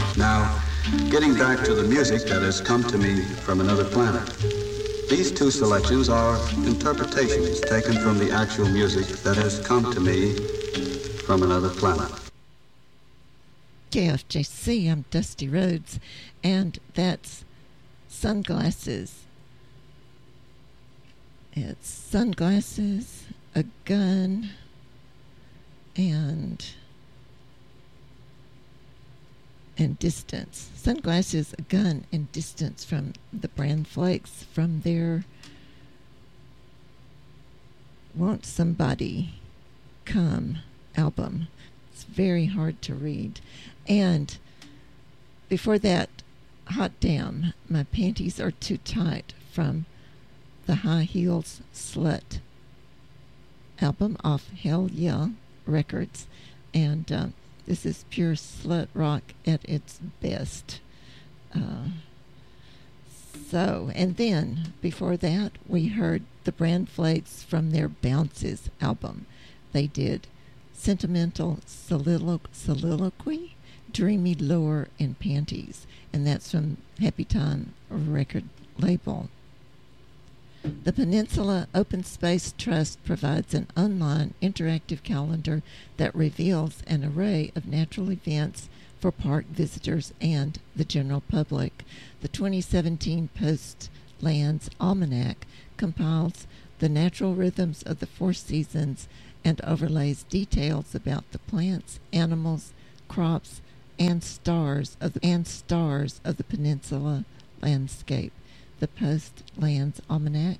Now, getting back to the music that has come to me from another planet. These two selections are interpretations taken from the actual music that has come to me from another planet. KFJC, I'm Dusty Rhodes, and that's Sunglasses. It's sunglasses, a gun, and distance. Sunglasses, a gun, and distance from the Bran Flakes from their Won't Somebody Come album. It's very hard to read. And before that, Hot Damn, My Panties Are Too Tight from the High Heels Slut album off Hell Yeah Records. And this is pure slut rock at its best. And then before that, we heard the Bran Flakes from their Bounces album. They did Sentimental Soliloquy, Dreamy Lure, and Panties, and that's from Happy Time record label. The Peninsula Open Space Trust provides an online interactive calendar that reveals an array of natural events for park visitors and the general public. The 2017 Postlands Almanac compiles the natural rhythms of the four seasons and overlays details about the plants, animals, crops, and stars of the peninsula landscape. The Postlands Almanac